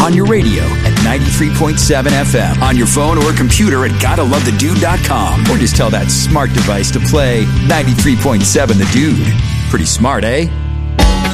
on your radio at 93.7 FM, on your phone or computer at gottalovethedude.com, or just tell that smart device to play 93.7 The Dude. Pretty smart, eh?